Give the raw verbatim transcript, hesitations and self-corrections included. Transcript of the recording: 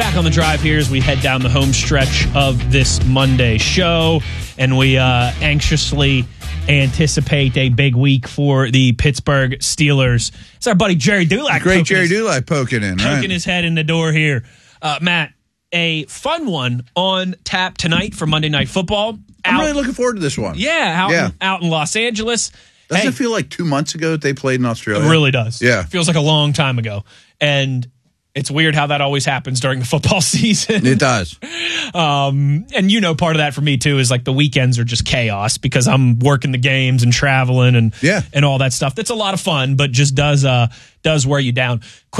back on the drive here as we head down the home stretch of this Monday show, and we uh, anxiously anticipate a big week for the Pittsburgh Steelers. It's our buddy Jerry Dulac. Great Jerry his, Dulac poking in, poking right? his head in the door here. Uh, Matt, a fun one on tap tonight for Monday Night Football. I'm out, really looking forward to this one. Yeah, out, yeah. In, out in Los Angeles. Doesn't hey, it feel like two months ago that they played in Australia? It really does. Yeah. It feels like a long time ago. And it's weird how that always happens during the football season. It does. um, and, you know, part of that for me, too, is like the weekends are just chaos because I'm working the games and traveling and, yeah. and all that stuff. That's a lot of fun, but just does uh, does wear you down.